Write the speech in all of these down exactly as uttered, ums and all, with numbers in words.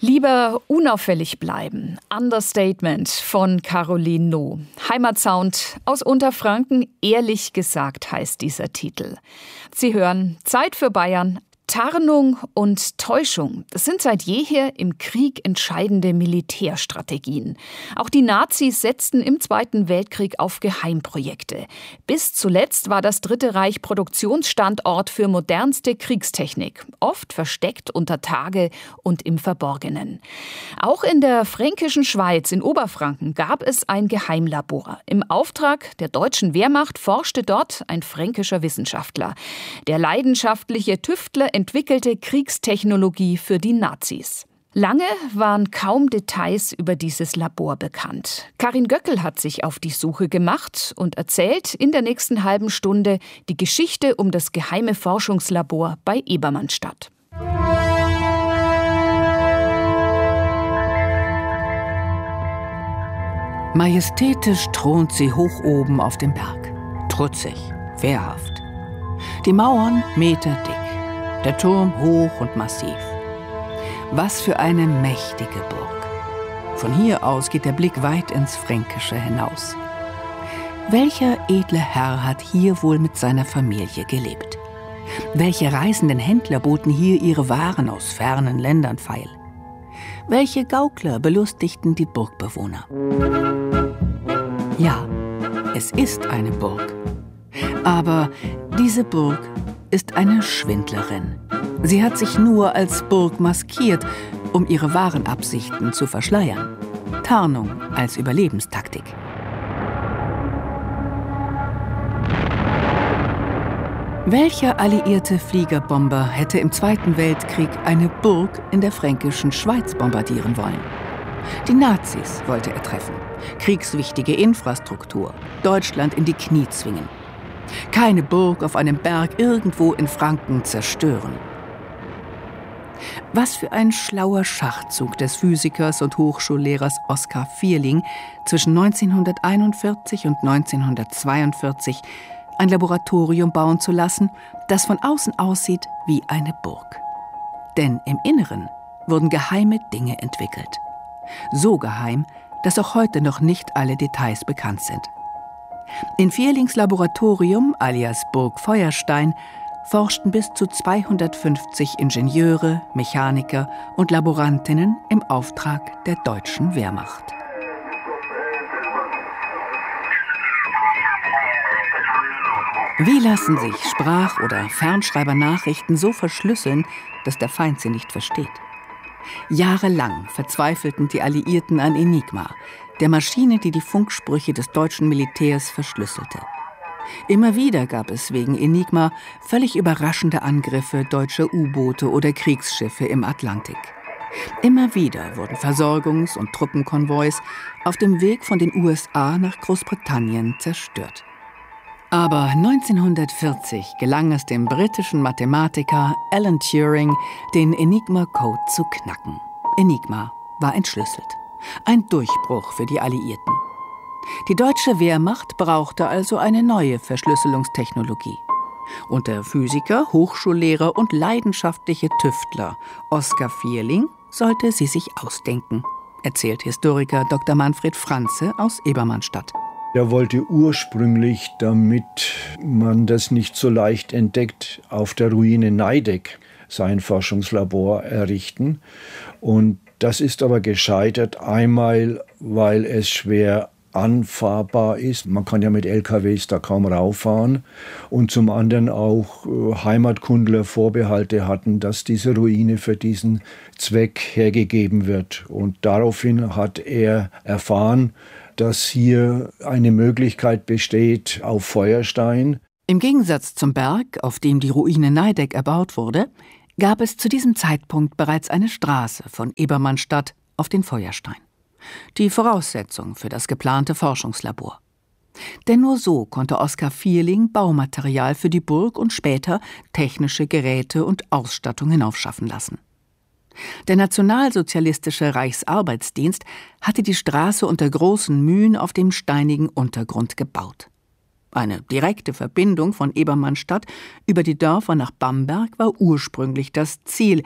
Lieber unauffällig bleiben. Understatement von Caroline Noh. Heimatsound aus Unterfranken, ehrlich gesagt heißt dieser Titel. Sie hören Zeit für Bayern. Tarnung und Täuschung, das sind seit jeher im Krieg entscheidende Militärstrategien. Auch die Nazis setzten im Zweiten Weltkrieg auf Geheimprojekte. Bis zuletzt war das Dritte Reich Produktionsstandort für modernste Kriegstechnik, oft versteckt unter Tage und im Verborgenen. Auch in der fränkischen Schweiz in Oberfranken gab es ein Geheimlabor. Im Auftrag der deutschen Wehrmacht forschte dort ein fränkischer Wissenschaftler. Der leidenschaftliche Tüftler entwickelte Kriegstechnologie für die Nazis. Lange waren kaum Details über dieses Labor bekannt. Karin Göckel hat sich auf die Suche gemacht und erzählt in der nächsten halben Stunde die Geschichte um das geheime Forschungslabor bei Ebermannstadt. Majestätisch thront sie hoch oben auf dem Berg. Trutzig, wehrhaft. Die Mauern meterdick. Der Turm hoch und massiv. Was für eine mächtige Burg. Von hier aus geht der Blick weit ins Fränkische hinaus. Welcher edle Herr hat hier wohl mit seiner Familie gelebt? Welche reisenden Händler boten hier ihre Waren aus fernen Ländern feil? Welche Gaukler belustigten die Burgbewohner? Ja, es ist eine Burg. Aber diese Burg ist eine Schwindlerin. Sie hat sich nur als Burg maskiert, um ihre wahren Absichten zu verschleiern. Tarnung als Überlebenstaktik. Welcher alliierte Fliegerbomber hätte im Zweiten Weltkrieg eine Burg in der fränkischen Schweiz bombardieren wollen? Die Nazis wollte er treffen. Kriegswichtige Infrastruktur. Deutschland in die Knie zwingen. Keine Burg auf einem Berg irgendwo in Franken zerstören. Was für ein schlauer Schachzug des Physikers und Hochschullehrers Oskar Vierling, zwischen neunzehnhunderteinundvierzig und neunzehnhundertzweiundvierzig ein Laboratorium bauen zu lassen, das von außen aussieht wie eine Burg. Denn im Inneren wurden geheime Dinge entwickelt. So geheim, dass auch heute noch nicht alle Details bekannt sind. In Vierlings Laboratorium, alias Burg Feuerstein, forschten bis zu zweihundertfünfzig Ingenieure, Mechaniker und Laborantinnen im Auftrag der deutschen Wehrmacht. Wie lassen sich Sprach- oder Fernschreibernachrichten so verschlüsseln, dass der Feind sie nicht versteht? Jahrelang verzweifelten die Alliierten an Enigma, der Maschine, die die Funksprüche des deutschen Militärs verschlüsselte. Immer wieder gab es wegen Enigma völlig überraschende Angriffe deutscher U-Boote oder Kriegsschiffe im Atlantik. Immer wieder wurden Versorgungs- und Truppenkonvois auf dem Weg von den U S A nach Großbritannien zerstört. Aber neunzehnhundertvierzig gelang es dem britischen Mathematiker Alan Turing, den Enigma-Code zu knacken. Enigma war entschlüsselt. Ein Durchbruch für die Alliierten. Die deutsche Wehrmacht brauchte also eine neue Verschlüsselungstechnologie. Und der Physiker, Hochschullehrer und leidenschaftliche Tüftler Oskar Vierling sollte sie sich ausdenken, erzählt Historiker Doktor Manfred Franze aus Ebermannstadt. Er wollte ursprünglich, damit man das nicht so leicht entdeckt, auf der Ruine Neideck sein Forschungslabor errichten. Und das ist aber gescheitert, einmal, weil es schwer anfahrbar ist. Man kann ja mit L K Ws da kaum rauffahren. Und zum anderen auch äh, Heimatkundler Vorbehalte hatten, dass diese Ruine für diesen Zweck hergegeben wird. Und daraufhin hat er erfahren, dass hier eine Möglichkeit besteht auf Feuerstein. Im Gegensatz zum Berg, auf dem die Ruine Neideck erbaut wurde, gab es zu diesem Zeitpunkt bereits eine Straße von Ebermannstadt auf den Feuerstein. Die Voraussetzung für das geplante Forschungslabor. Denn nur so konnte Oskar Vierling Baumaterial für die Burg und später technische Geräte und Ausstattung hinaufschaffen lassen. Der nationalsozialistische Reichsarbeitsdienst hatte die Straße unter großen Mühen auf dem steinigen Untergrund gebaut. Eine direkte Verbindung von Ebermannstadt über die Dörfer nach Bamberg war ursprünglich das Ziel,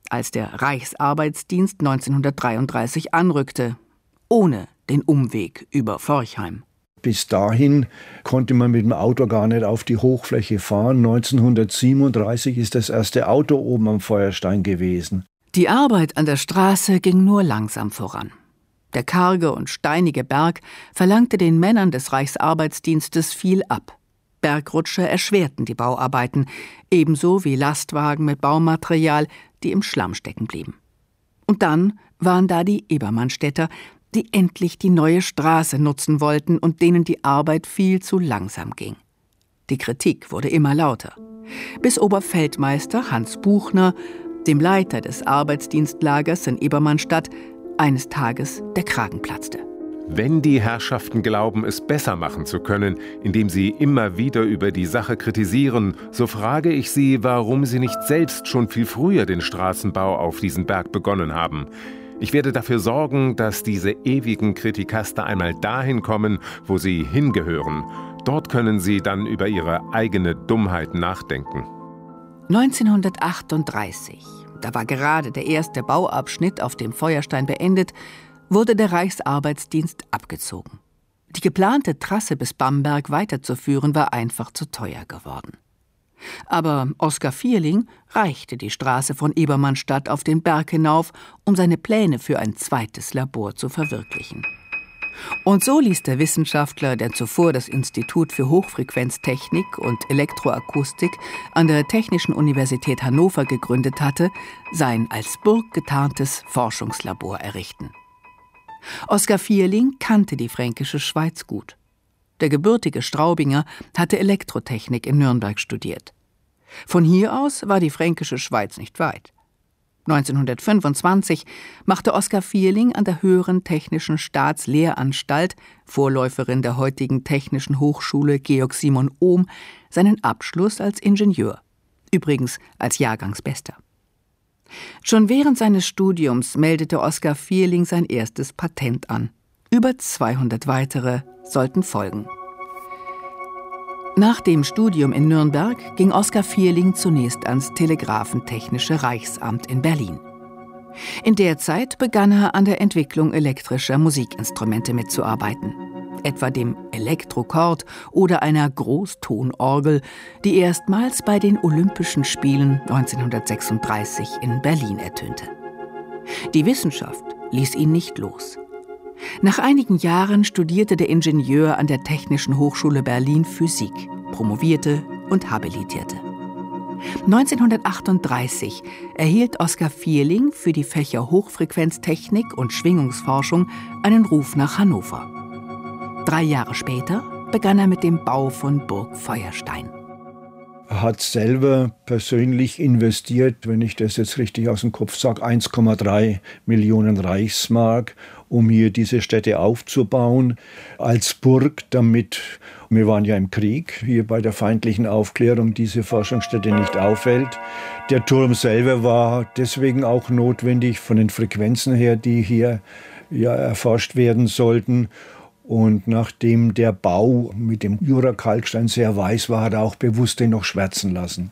als der Reichsarbeitsdienst neunzehnhundertdreiunddreißig anrückte, ohne den Umweg über Forchheim. Bis dahin konnte man mit dem Auto gar nicht auf die Hochfläche fahren. neunzehnhundertsiebenunddreißig ist das erste Auto oben am Feuerstein gewesen. Die Arbeit an der Straße ging nur langsam voran. Der karge und steinige Berg verlangte den Männern des Reichsarbeitsdienstes viel ab. Bergrutsche erschwerten die Bauarbeiten, ebenso wie Lastwagen mit Baumaterial, die im Schlamm stecken blieben. Und dann waren da die Ebermannstädter, die endlich die neue Straße nutzen wollten und denen die Arbeit viel zu langsam ging. Die Kritik wurde immer lauter, bis Oberfeldmeister Hans Buchner, dem Leiter des Arbeitsdienstlagers in Ebermannstadt, eines Tages der Kragen platzte. Wenn die Herrschaften glauben, es besser machen zu können, indem sie immer wieder über die Sache kritisieren, so frage ich sie, warum sie nicht selbst schon viel früher den Straßenbau auf diesen Berg begonnen haben. Ich werde dafür sorgen, dass diese ewigen Kritikaster einmal dahin kommen, wo sie hingehören. Dort können sie dann über ihre eigene Dummheit nachdenken. neunzehnhundertachtunddreißig, da war gerade der erste Bauabschnitt auf dem Feuerstein beendet, wurde der Reichsarbeitsdienst abgezogen. Die geplante Trasse bis Bamberg weiterzuführen war einfach zu teuer geworden. Aber Oskar Vierling reichte die Straße von Ebermannstadt auf den Berg hinauf, um seine Pläne für ein zweites Labor zu verwirklichen. Und so ließ der Wissenschaftler, der zuvor das Institut für Hochfrequenztechnik und Elektroakustik an der Technischen Universität Hannover gegründet hatte, sein als Burg getarntes Forschungslabor errichten. Oskar Vierling kannte die fränkische Schweiz gut. Der gebürtige Straubinger hatte Elektrotechnik in Nürnberg studiert. Von hier aus war die fränkische Schweiz nicht weit. neunzehnhundertfünfundzwanzig machte Oskar Vierling an der Höheren Technischen Staatslehranstalt, Vorläuferin der heutigen Technischen Hochschule Georg Simon Ohm, seinen Abschluss als Ingenieur, übrigens als Jahrgangsbester. Schon während seines Studiums meldete Oskar Vierling sein erstes Patent an. Über zweihundert weitere sollten folgen. Nach dem Studium in Nürnberg ging Oskar Vierling zunächst ans Telegrafentechnische Reichsamt in Berlin. In der Zeit begann er an der Entwicklung elektrischer Musikinstrumente mitzuarbeiten, etwa dem Elektrochord oder einer Großtonorgel, die erstmals bei den Olympischen Spielen neunzehnhundertsechsunddreißig in Berlin ertönte. Die Wissenschaft ließ ihn nicht los. Nach einigen Jahren studierte der Ingenieur an der Technischen Hochschule Berlin Physik, promovierte und habilitierte. neunzehnhundertachtunddreißig erhielt Oskar Vierling für die Fächer Hochfrequenztechnik und Schwingungsforschung einen Ruf nach Hannover. Drei Jahre später begann er mit dem Bau von Burg Feuerstein. Er hat selber persönlich investiert, wenn ich das jetzt richtig aus dem Kopf sage, eins Komma drei Millionen Reichsmark, um hier diese Stätte aufzubauen, als Burg, damit, wir waren ja im Krieg, hier bei der feindlichen Aufklärung diese Forschungsstätte nicht auffällt. Der Turm selber war deswegen auch notwendig von den Frequenzen her, die hier ja erforscht werden sollten. Und nachdem der Bau mit dem Jura-Kalkstein sehr weiß war, hat er auch bewusst den noch schwärzen lassen.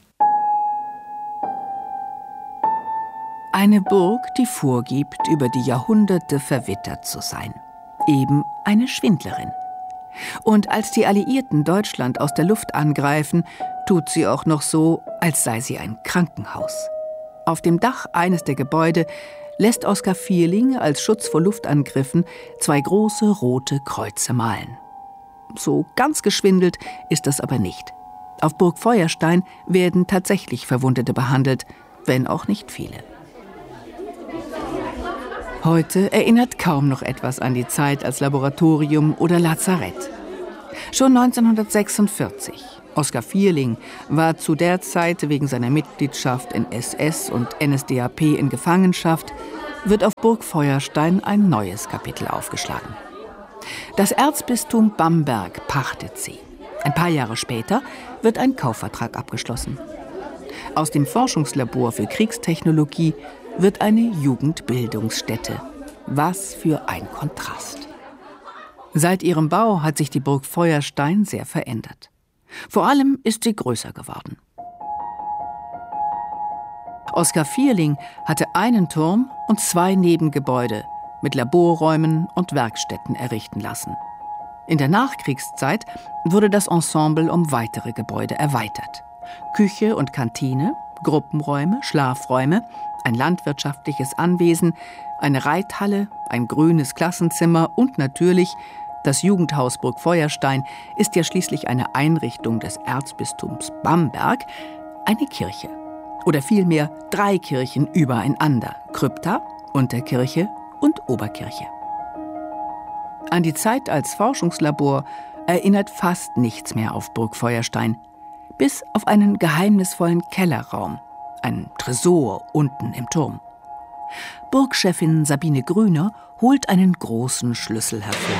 Eine Burg, die vorgibt, über die Jahrhunderte verwittert zu sein. Eben eine Schwindlerin. Und als die Alliierten Deutschland aus der Luft angreifen, tut sie auch noch so, als sei sie ein Krankenhaus. Auf dem Dach eines der Gebäude lässt Oskar Vierling als Schutz vor Luftangriffen zwei große rote Kreuze malen. So ganz geschwindelt ist das aber nicht. Auf Burg Feuerstein werden tatsächlich Verwundete behandelt, wenn auch nicht viele. Heute erinnert kaum noch etwas an die Zeit als Laboratorium oder Lazarett. Schon neunzehnhundertsechsundvierzig, Oskar Vierling war zu der Zeit wegen seiner Mitgliedschaft in S S und N S D A P in Gefangenschaft, wird auf Burg Feuerstein ein neues Kapitel aufgeschlagen. Das Erzbistum Bamberg pachtet sie. Ein paar Jahre später wird ein Kaufvertrag abgeschlossen. Aus dem Forschungslabor für Kriegstechnologie wird eine Jugendbildungsstätte. Was für ein Kontrast. Seit ihrem Bau hat sich die Burg Feuerstein sehr verändert. Vor allem ist sie größer geworden. Oskar Vierling hatte einen Turm und zwei Nebengebäude mit Laborräumen und Werkstätten errichten lassen. In der Nachkriegszeit wurde das Ensemble um weitere Gebäude erweitert. Küche und Kantine, Gruppenräume, Schlafräume, ein landwirtschaftliches Anwesen, eine Reithalle, ein grünes Klassenzimmer und natürlich das Jugendhaus Burg Feuerstein ist ja schließlich eine Einrichtung des Erzbistums Bamberg, eine Kirche. Oder vielmehr drei Kirchen übereinander: Krypta, Unterkirche und Oberkirche. An die Zeit als Forschungslabor erinnert fast nichts mehr auf Burg Feuerstein, bis auf einen geheimnisvollen Kellerraum, einen Tresor unten im Turm. Burgchefin Sabine Grüner holt einen großen Schlüssel hervor.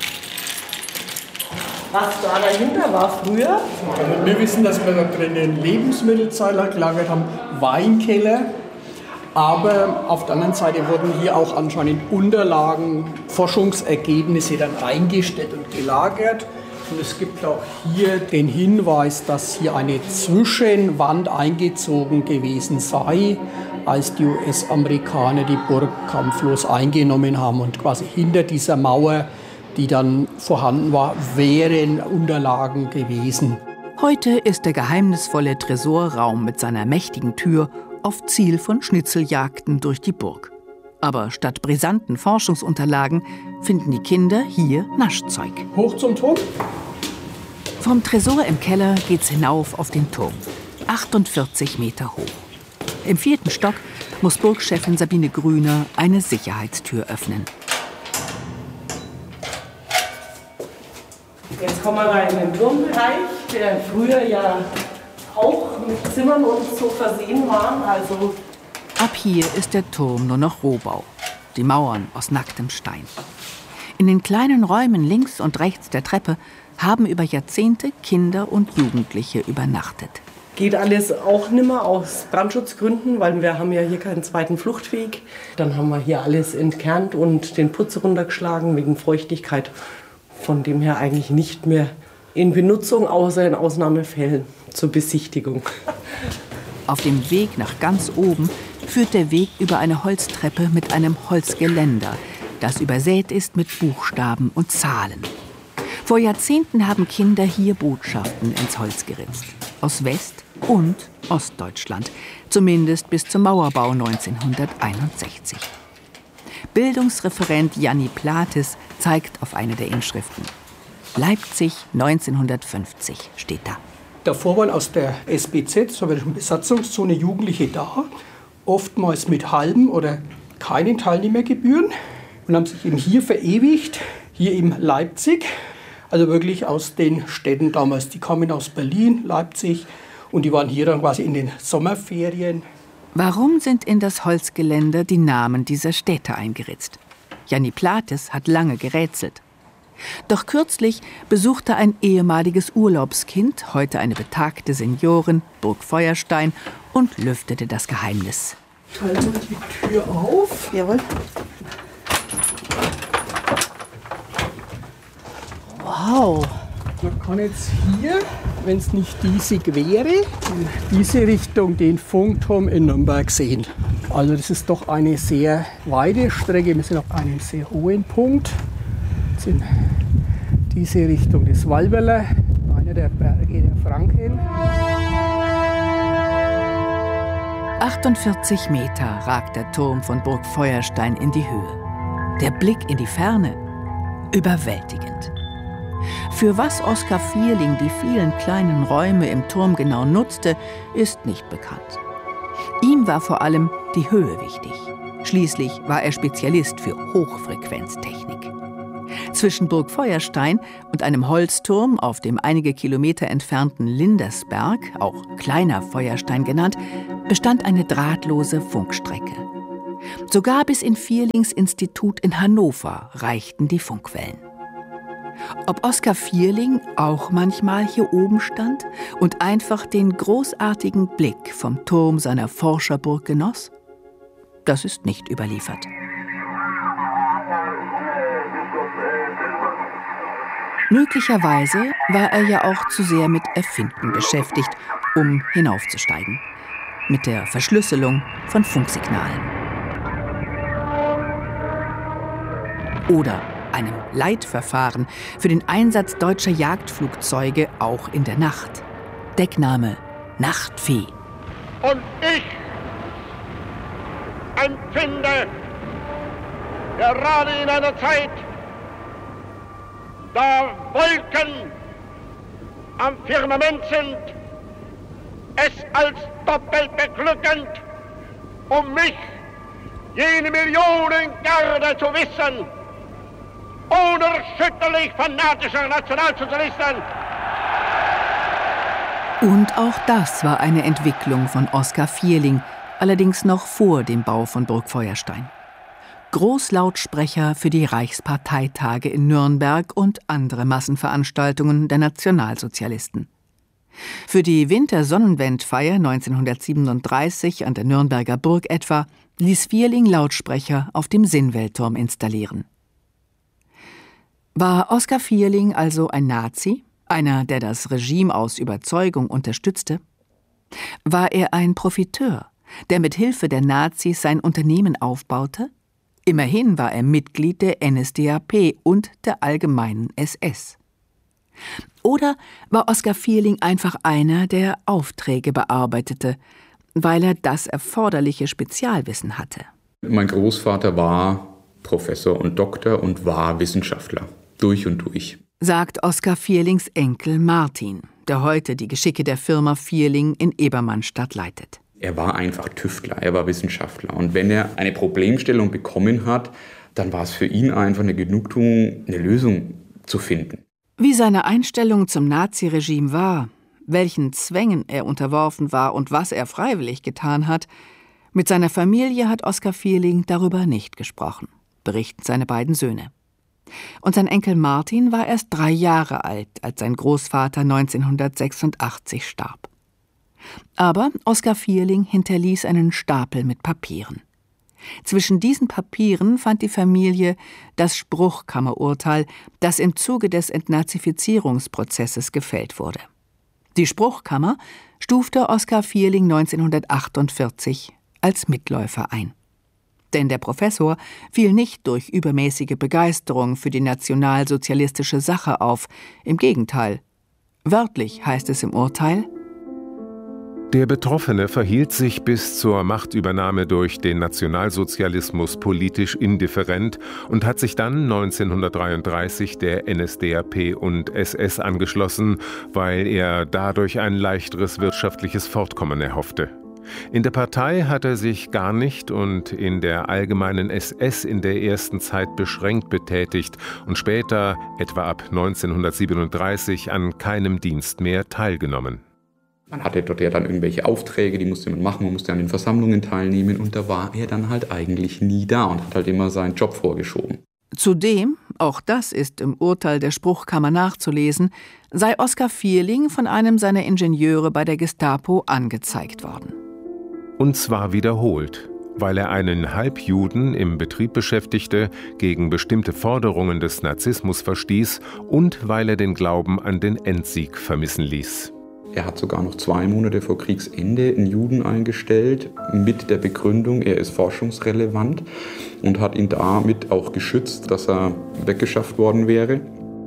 Was da dahinter war früher? Also wir wissen, dass wir da drinnen Lebensmittelzeiler gelagert haben, Weinkeller. Aber auf der anderen Seite wurden hier auch anscheinend Unterlagen, Forschungsergebnisse dann eingestellt und gelagert. Und es gibt auch hier den Hinweis, dass hier eine Zwischenwand eingezogen gewesen sei, als die U S-Amerikaner die Burg kampflos eingenommen haben. Und quasi hinter dieser Mauer, die dann vorhanden war, wären Unterlagen gewesen. Heute ist der geheimnisvolle Tresorraum mit seiner mächtigen Tür oft Ziel von Schnitzeljagden durch die Burg. Aber statt brisanten Forschungsunterlagen finden die Kinder hier Naschzeug. Hoch zum Turm. Vom Tresor im Keller geht's hinauf auf den Turm. achtundvierzig Meter hoch. Im vierten Stock muss Burgchefin Sabine Grüner eine Sicherheitstür öffnen. Jetzt kommen wir rein in den Turmbereich, der früher ja auch mit Zimmern und so versehen war. Also Ab hier ist der Turm nur noch Rohbau, die Mauern aus nacktem Stein. In den kleinen Räumen links und rechts der Treppe haben über Jahrzehnte Kinder und Jugendliche übernachtet. geht alles auch nimmer aus Brandschutzgründen, weil wir haben ja hier keinen zweiten Fluchtweg. Dann haben wir hier alles entkernt und den Putz runtergeschlagen wegen Feuchtigkeit. Von dem her eigentlich nicht mehr in Benutzung, außer in Ausnahmefällen zur Besichtigung. Auf dem Weg nach ganz oben führt der Weg über eine Holztreppe mit einem Holzgeländer, das übersät ist mit Buchstaben und Zahlen. Vor Jahrzehnten haben Kinder hier Botschaften ins Holz geritzt. Aus West- und Ostdeutschland, zumindest bis zum Mauerbau neunzehnhunderteinundsechzig. Bildungsreferent Janni Plates zeigt auf eine der Inschriften. Leipzig neunzehnhundertfünfzig steht da. Davor waren aus der S B Z, sowjetischen Besatzungszone, Jugendliche da, oftmals mit halben oder keinen Teilnehmergebühren und haben sich eben hier verewigt, hier in Leipzig. Also wirklich aus den Städten damals. Die kamen aus Berlin, Leipzig und die waren hier dann quasi in den Sommerferien. Warum sind in das Holzgeländer die Namen dieser Städte eingeritzt? Janni Plates hat lange gerätselt. Doch kürzlich besuchte ein ehemaliges Urlaubskind, heute eine betagte Seniorin, Burg Feuerstein und lüftete das Geheimnis. Halten wir die Tür auf. Jawohl. Wow. Man kann jetzt hier, wenn es nicht diesig wäre, in diese Richtung den Funkturm in Nürnberg sehen. Also das ist doch eine sehr weite Strecke. Wir sind auf einem sehr hohen Punkt. Jetzt in diese Richtung des Walberler, einer der Berge der Franken. achtundvierzig Meter ragt der Turm von Burg Feuerstein in die Höhe. Der Blick in die Ferne, überwältigend. Für was Oskar Vierling die vielen kleinen Räume im Turm genau nutzte, ist nicht bekannt. Ihm war vor allem die Höhe wichtig. Schließlich war er Spezialist für Hochfrequenztechnik. Zwischen Burg Feuerstein und einem Holzturm auf dem einige Kilometer entfernten Lindersberg, auch Kleiner Feuerstein genannt, bestand eine drahtlose Funkstrecke. Sogar bis in Vierlings Institut in Hannover reichten die Funkwellen. Ob Oskar Vierling auch manchmal hier oben stand und einfach den großartigen Blick vom Turm seiner Forscherburg genoss? Das ist nicht überliefert. Möglicherweise war er ja auch zu sehr mit Erfinden beschäftigt, um hinaufzusteigen. mit der Verschlüsselung von Funksignalen. Oder einem Leitverfahren für den Einsatz deutscher Jagdflugzeuge auch in der Nacht. Deckname Nachtfee. Und ich empfinde, gerade in einer Zeit, da Wolken am Firmament sind, es als doppelt beglückend, um mich, jene Millionengarde zu wissen, unerschütterlich fanatischer Nationalsozialisten. Und auch das war eine Entwicklung von Oskar Vierling, allerdings noch vor dem Bau von Burg Feuerstein. Großlautsprecher für die Reichsparteitage in Nürnberg und andere Massenveranstaltungen der Nationalsozialisten. Für die Wintersonnenwendfeier neunzehnhundertsiebenunddreißig an der Nürnberger Burg etwa ließ Vierling Lautsprecher auf dem Sinnweltturm installieren. War Oskar Vierling also ein Nazi, einer, der das Regime aus Überzeugung unterstützte? War er ein Profiteur, der mit Hilfe der Nazis sein Unternehmen aufbaute? Immerhin war er Mitglied der N S D A P und der Allgemeinen S S. Oder war Oskar Vierling einfach einer, der Aufträge bearbeitete, weil er das erforderliche Spezialwissen hatte? Mein Großvater war Professor und Doktor und war Wissenschaftler, durch und durch. Sagt Oskar Vierlings Enkel Martin, der heute die Geschicke der Firma Vierling in Ebermannstadt leitet. Er war einfach Tüftler, er war Wissenschaftler. Und wenn er eine Problemstellung bekommen hat, dann war es für ihn einfach eine Genugtuung, eine Lösung zu finden. Wie seine Einstellung zum Naziregime war, welchen Zwängen er unterworfen war und was er freiwillig getan hat, mit seiner Familie hat Oskar Vierling darüber nicht gesprochen, berichten seine beiden Söhne. Und sein Enkel Martin war erst drei Jahre alt, als sein Großvater neunzehnhundertsechsundachtzig starb. Aber Oskar Vierling hinterließ einen Stapel mit Papieren. Zwischen diesen Papieren fand die Familie das Spruchkammerurteil, das im Zuge des Entnazifizierungsprozesses gefällt wurde. Die Spruchkammer stufte Oskar Vierling neunzehnhundertachtundvierzig als Mitläufer ein. Denn der Professor fiel nicht durch übermäßige Begeisterung für die nationalsozialistische Sache auf. Im Gegenteil. Wörtlich heißt es im Urteil: Der Betroffene verhielt sich bis zur Machtübernahme durch den Nationalsozialismus politisch indifferent und hat sich dann neunzehnhundertdreiunddreißig der N S D A P und S S angeschlossen, weil er dadurch ein leichteres wirtschaftliches Fortkommen erhoffte. In der Partei hat er sich gar nicht und in der Allgemeinen S S in der ersten Zeit beschränkt betätigt und später, etwa ab neunzehnhundertsiebenunddreißig, an keinem Dienst mehr teilgenommen. Man hatte dort ja dann irgendwelche Aufträge, die musste man machen, man musste an den Versammlungen teilnehmen und da war er dann halt eigentlich nie da und hat halt immer seinen Job vorgeschoben. Zudem, auch das ist im Urteil der Spruchkammer nachzulesen, sei Oskar Vierling von einem seiner Ingenieure bei der Gestapo angezeigt worden. Und zwar wiederholt, weil er einen Halbjuden im Betrieb beschäftigte, gegen bestimmte Forderungen des Nazismus verstieß und weil er den Glauben an den Endsieg vermissen ließ. Er hat sogar noch zwei Monate vor Kriegsende einen Juden eingestellt, mit der Begründung, er ist forschungsrelevant und hat ihn damit auch geschützt, dass er weggeschafft worden wäre.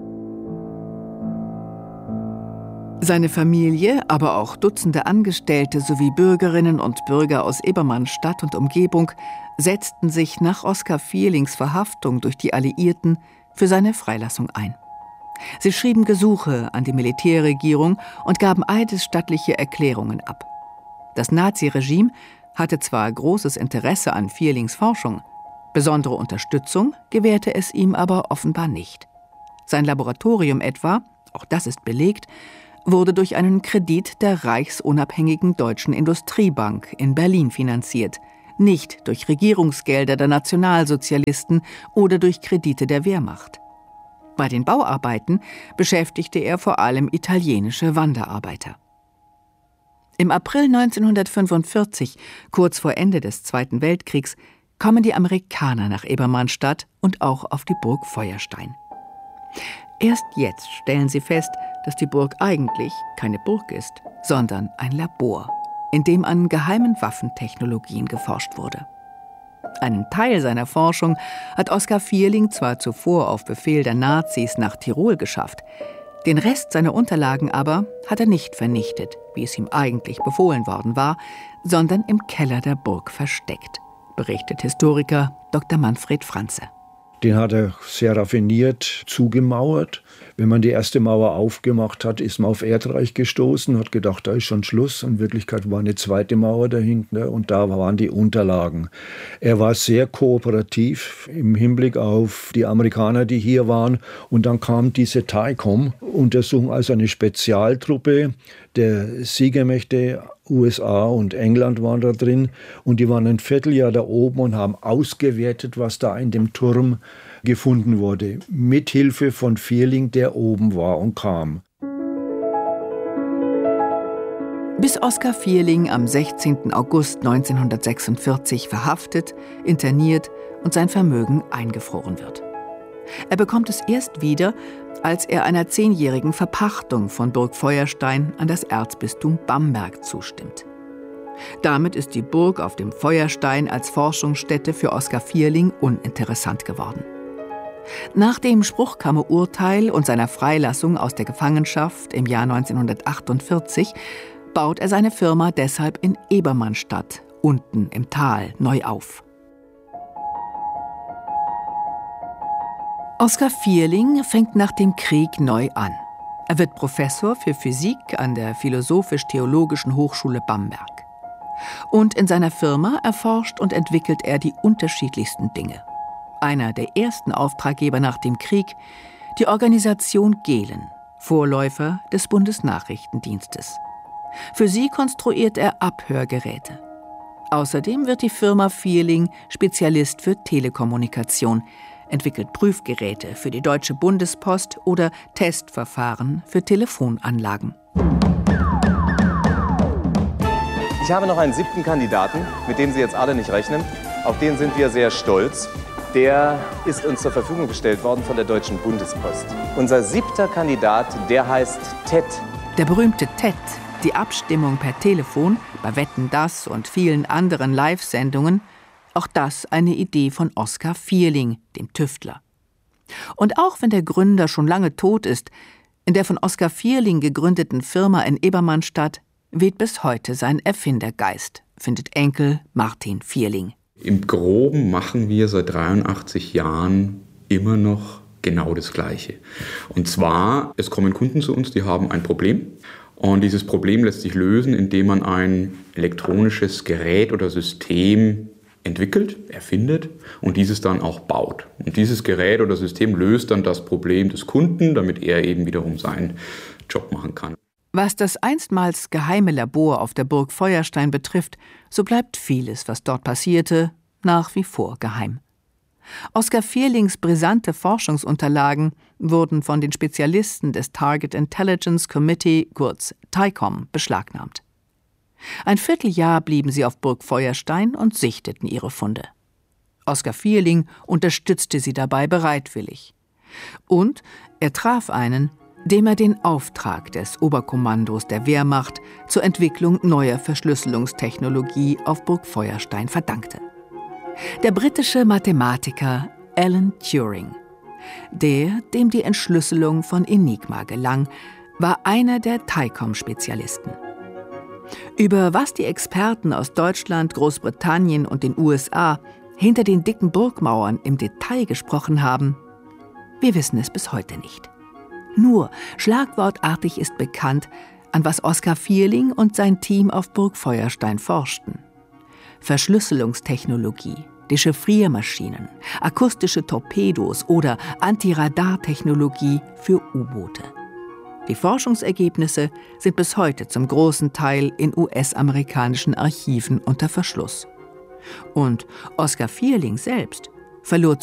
Seine Familie, aber auch Dutzende Angestellte sowie Bürgerinnen und Bürger aus Ebermannstadt und Umgebung setzten sich nach Oskar Vierlings Verhaftung durch die Alliierten für seine Freilassung ein. Sie schrieben Gesuche an die Militärregierung und gaben eidesstattliche Erklärungen ab. Das Naziregime hatte zwar großes Interesse an Vierlings Forschung, besondere Unterstützung gewährte es ihm aber offenbar nicht. Sein Laboratorium etwa, auch das ist belegt, wurde durch einen Kredit der Reichsunabhängigen Deutschen Industriebank in Berlin finanziert, nicht durch Regierungsgelder der Nationalsozialisten oder durch Kredite der Wehrmacht. Bei den Bauarbeiten beschäftigte er vor allem italienische Wanderarbeiter. Im April neunzehnhundertfünfundvierzig, kurz vor Ende des Zweiten Weltkriegs, kommen die Amerikaner nach Ebermannstadt und auch auf die Burg Feuerstein. Erst jetzt stellen sie fest, dass die Burg eigentlich keine Burg ist, sondern ein Labor, in dem an geheimen Waffentechnologien geforscht wurde. Einen Teil seiner Forschung hat Oskar Vierling zwar zuvor auf Befehl der Nazis nach Tirol geschafft, den Rest seiner Unterlagen aber hat er nicht vernichtet, wie es ihm eigentlich befohlen worden war, sondern im Keller der Burg versteckt, berichtet Historiker Doktor Manfred Franze. Den hat er sehr raffiniert zugemauert. Wenn man die erste Mauer aufgemacht hat, ist man auf Erdreich gestoßen, hat gedacht, da ist schon Schluss. In Wirklichkeit war eine zweite Mauer dahinter und da waren die Unterlagen. Er war sehr kooperativ im Hinblick auf die Amerikaner, die hier waren. Und dann kam diese TICOM-Untersuchung, also eine Spezialtruppe der Siegermächte. U S A und England waren da drin und die waren ein Vierteljahr da oben und haben ausgewertet, was da in dem Turm gefunden wurde, mit Hilfe von Vierling, der oben war und kam. Bis Oskar Vierling am sechzehnten August neunzehnhundertsechsundvierzig verhaftet, interniert und sein Vermögen eingefroren wird. Er bekommt es erst wieder, als er einer zehnjährigen Verpachtung von Burg Feuerstein an das Erzbistum Bamberg zustimmt. Damit ist die Burg auf dem Feuerstein als Forschungsstätte für Oskar Vierling uninteressant geworden. Nach dem Spruchkammerurteil und seiner Freilassung aus der Gefangenschaft im Jahr neunzehnhundertachtundvierzig baut er seine Firma deshalb in Ebermannstadt, unten im Tal, neu auf. Oskar Vierling fängt nach dem Krieg neu an. Er wird Professor für Physik an der Philosophisch-Theologischen Hochschule Bamberg. Und in seiner Firma erforscht und entwickelt er die unterschiedlichsten Dinge. Einer der ersten Auftraggeber nach dem Krieg, die Organisation Gehlen, Vorläufer des Bundesnachrichtendienstes. Für sie konstruiert er Abhörgeräte. Außerdem wird die Firma Vierling Spezialist für Telekommunikation, entwickelt Prüfgeräte für die Deutsche Bundespost oder Testverfahren für Telefonanlagen. Ich habe noch einen siebten Kandidaten, mit dem Sie jetzt alle nicht rechnen. Auf den sind wir sehr stolz. Der ist uns zur Verfügung gestellt worden von der Deutschen Bundespost. Unser siebter Kandidat, der heißt T E T. Der berühmte T E T, die Abstimmung per Telefon, bei Wetten, dass und vielen anderen Live-Sendungen, auch das eine Idee von Oskar Vierling, dem Tüftler. Und auch wenn der Gründer schon lange tot ist, in der von Oskar Vierling gegründeten Firma in Ebermannstadt weht bis heute sein Erfindergeist, findet Enkel Martin Vierling. Im Groben machen wir seit dreiundachtzig Jahren immer noch genau das Gleiche. Und zwar, es kommen Kunden zu uns, die haben ein Problem. Und dieses Problem lässt sich lösen, indem man ein elektronisches Gerät oder System entwickelt, erfindet und dieses dann auch baut. Und dieses Gerät oder System löst dann das Problem des Kunden, damit er eben wiederum seinen Job machen kann. Was das einstmals geheime Labor auf der Burg Feuerstein betrifft, so bleibt vieles, was dort passierte, nach wie vor geheim. Oskar Vierlings brisante Forschungsunterlagen wurden von den Spezialisten des Target Intelligence Committee, kurz TICOM, beschlagnahmt. Ein Vierteljahr blieben sie auf Burg Feuerstein und sichteten ihre Funde. Oskar Vierling unterstützte sie dabei bereitwillig. Und er traf einen, dem er den Auftrag des Oberkommandos der Wehrmacht zur Entwicklung neuer Verschlüsselungstechnologie auf Burg Feuerstein verdankte. Der britische Mathematiker Alan Turing. Der, dem die Entschlüsselung von Enigma gelang, war einer der TICOM-Spezialisten. Über was die Experten aus Deutschland, Großbritannien und den U S A hinter den dicken Burgmauern im Detail gesprochen haben, wir wissen es bis heute nicht. Nur schlagwortartig ist bekannt, an was Oskar Vierling und sein Team auf Burg Feuerstein forschten. Verschlüsselungstechnologie, Dechiffriermaschinen, akustische Torpedos oder Antiradartechnologie für U-Boote. Die Forschungsergebnisse sind bis heute zum großen Teil in U S-amerikanischen Archiven unter Verschluss. Und Oskar Vierling selbst verlor